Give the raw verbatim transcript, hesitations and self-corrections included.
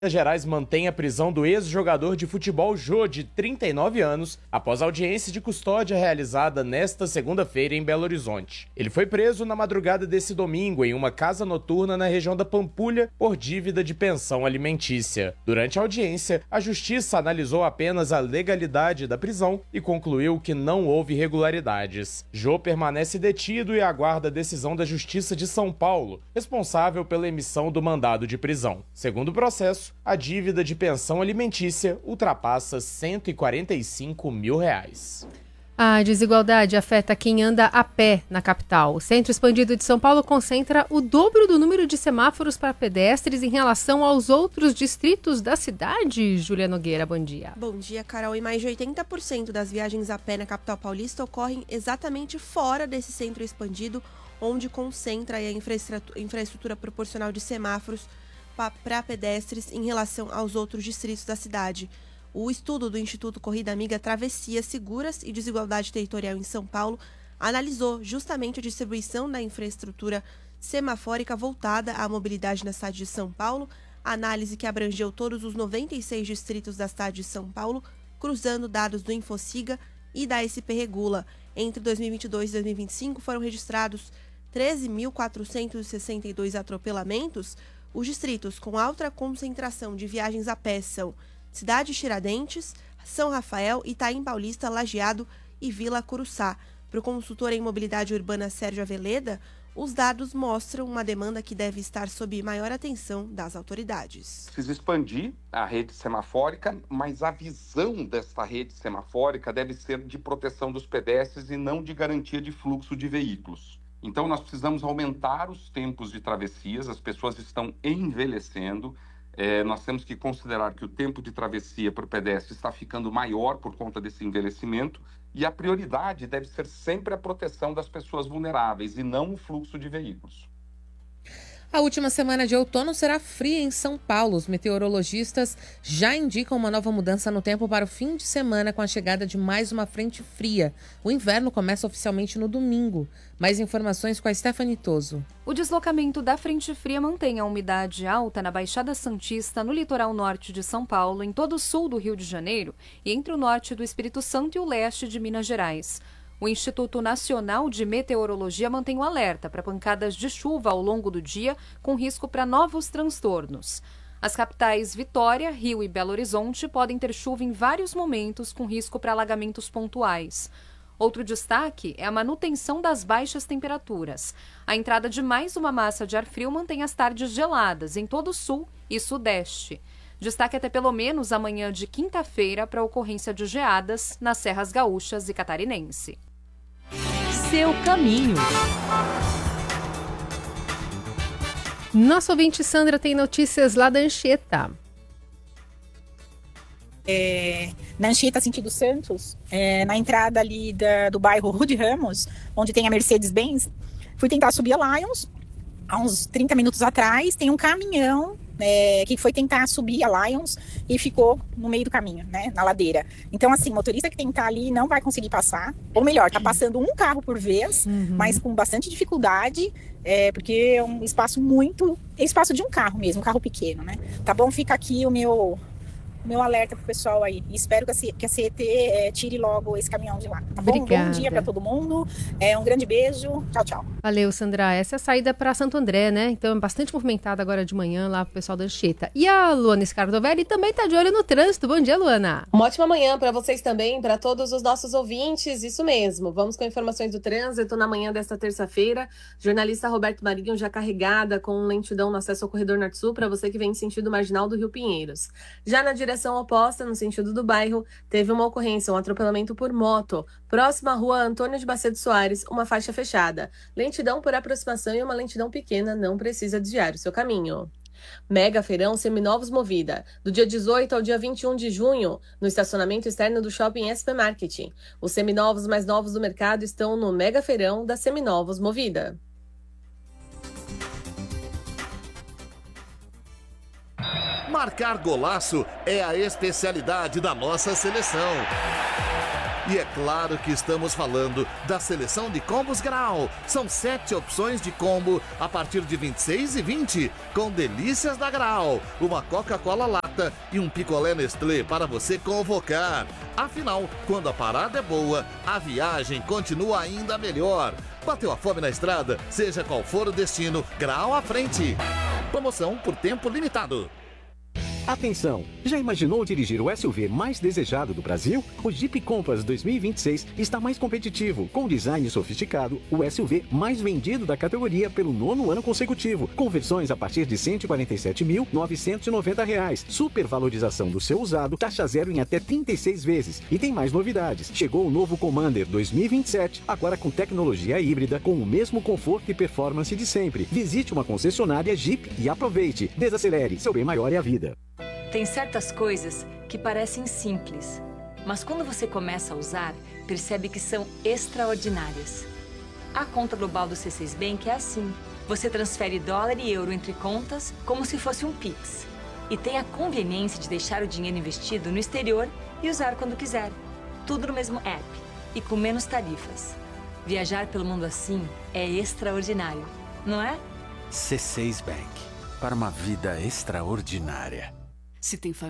Minas Gerais mantém a prisão do ex-jogador de futebol Jô, de trinta e nove anos, após audiência de custódia realizada nesta segunda-feira em Belo Horizonte. Ele foi preso na madrugada desse domingo em uma casa noturna na região da Pampulha por dívida de pensão alimentícia. Durante a audiência, a justiça analisou apenas a legalidade da prisão e concluiu que não houve irregularidades. Jô permanece detido e aguarda a decisão da Justiça de São Paulo, responsável pela emissão do mandado de prisão. Segundo o processo, a dívida de pensão alimentícia ultrapassa cento e quarenta e cinco mil reais. A desigualdade afeta quem anda a pé na capital. O Centro Expandido de São Paulo concentra o dobro do número de semáforos para pedestres em relação aos outros distritos da cidade. Júlia Nogueira, bom dia. Bom dia, Carol. E mais de oitenta por cento das viagens a pé na capital paulista ocorrem exatamente fora desse centro expandido, onde concentra a infraestrutura, infraestrutura proporcional de semáforos para pedestres em relação aos outros distritos da cidade. O estudo do Instituto Corrida Amiga Travessias Seguras e Desigualdade Territorial em São Paulo analisou justamente a distribuição da infraestrutura semafórica voltada à mobilidade na cidade de São Paulo, análise que abrangeu todos os noventa e seis distritos da cidade de São Paulo, cruzando dados do Infociga e da S P Regula. Entre dois mil e vinte e dois e dois mil e vinte e cinco foram registrados treze mil quatrocentos e sessenta e dois atropelamentos. Os distritos com alta concentração de viagens a pé são Cidade Tiradentes, São Rafael, Itaim Paulista, Lajeado e Vila Curuçá. Para o consultor em mobilidade urbana Sérgio Aveleda, os dados mostram uma demanda que deve estar sob maior atenção das autoridades. Precisa expandir a rede semafórica, mas a visão desta rede semafórica deve ser de proteção dos pedestres e não de garantia de fluxo de veículos. Então, nós precisamos aumentar os tempos de travessias, as pessoas estão envelhecendo, é, nós temos que considerar que o tempo de travessia para o pedestre está ficando maior por conta desse envelhecimento, e a prioridade deve ser sempre a proteção das pessoas vulneráveis e não o fluxo de veículos. A última semana de outono será fria em São Paulo. Os meteorologistas já indicam uma nova mudança no tempo para o fim de semana com a chegada de mais uma frente fria. O inverno começa oficialmente no domingo. Mais informações com a Stephanie Toso. O deslocamento da frente fria mantém a umidade alta na Baixada Santista, no litoral norte de São Paulo, em todo o sul do Rio de Janeiro e entre o norte do Espírito Santo e o leste de Minas Gerais. O Instituto Nacional de Meteorologia mantém o alerta para pancadas de chuva ao longo do dia, com risco para novos transtornos. As capitais Vitória, Rio e Belo Horizonte podem ter chuva em vários momentos, com risco para alagamentos pontuais. Outro destaque é a manutenção das baixas temperaturas. A entrada de mais uma massa de ar frio mantém as tardes geladas em todo o sul e sudeste. Destaque até pelo menos amanhã de quinta-feira para a ocorrência de geadas nas Serras Gaúchas e Catarinense. Seu caminho. Nossa ouvinte Sandra tem notícias lá da Anchieta. É, na Anchieta, sentido Santos, é, na entrada ali da, do bairro Rude Ramos, onde tem a Mercedes-Benz, fui tentar subir a Lions. Há uns trinta minutos atrás, tem um caminhão é, que foi tentar subir a Lions e ficou no meio do caminho, né, na ladeira. Então, assim, o motorista que tentar ali não vai conseguir passar. Ou melhor, tá passando um carro por vez, uhum. mas com bastante dificuldade, é, porque é um espaço muito... É espaço de um carro mesmo, um carro pequeno, né? Tá bom? Fica aqui o meu... meu alerta pro pessoal aí. E espero que a, C, que a C E T é, tire logo esse caminhão de lá. Tá bom? Obrigada. Bom dia para todo mundo. É, um grande beijo. Tchau, tchau. Valeu, Sandra. Essa é a saída para Santo André, né? Então é bastante movimentada agora de manhã lá pro pessoal da Anchieta. E a Luana Scardovelli também tá de olho no trânsito. Bom dia, Luana. Uma ótima manhã para vocês também, para todos os nossos ouvintes. Isso mesmo. Vamos com informações do trânsito na manhã desta terça-feira. Jornalista Roberto Marinho já carregada com lentidão no acesso ao corredor Norte-Sul para você que vem em sentido marginal do Rio Pinheiros. Já na direção oposta, no sentido do bairro, teve uma ocorrência, um atropelamento por moto, próxima à rua Antônio de Macedo Soares, uma faixa fechada. Lentidão por aproximação e uma lentidão pequena, não precisa desviar o seu caminho. Mega Feirão Seminovos Movida, do dia dezoito ao dia vinte e um de junho, no estacionamento externo do Shopping S P Marketing. Os seminovos mais novos do mercado estão no Mega Feirão da Seminovos Movida. Marcar golaço é a especialidade da nossa seleção. E é claro que estamos falando da seleção de combos Grau. São sete opções de combo a partir de vinte e seis e vinte, com delícias da Grau. Uma Coca-Cola lata e um picolé Nestlé para você convocar. Afinal, quando a parada é boa, a viagem continua ainda melhor. Bateu a fome na estrada? Seja qual for o destino, Grau à frente. Promoção por tempo limitado. Atenção! Já imaginou dirigir o S U V mais desejado do Brasil? O Jeep Compass dois mil e vinte e seis está mais competitivo, com design sofisticado, o S U V mais vendido da categoria pelo nono ano consecutivo, com versões a partir de cento e quarenta e sete mil novecentos e noventa reais, supervalorização do seu usado, taxa zero em até trinta e seis vezes. E tem mais novidades. Chegou o novo Commander dois mil e vinte e sete, agora com tecnologia híbrida, com o mesmo conforto e performance de sempre. Visite uma concessionária Jeep e aproveite. Desacelere, seu bem maior é a vida. Tem certas coisas que parecem simples, mas quando você começa a usar, percebe que são extraordinárias. A conta global do C seis Bank é assim. Você transfere dólar e euro entre contas como se fosse um Pix. E tem a conveniência de deixar o dinheiro investido no exterior e usar quando quiser. Tudo no mesmo app e com menos tarifas. Viajar pelo mundo assim é extraordinário, não é? C seis Bank. Para uma vida extraordinária. Se tem família.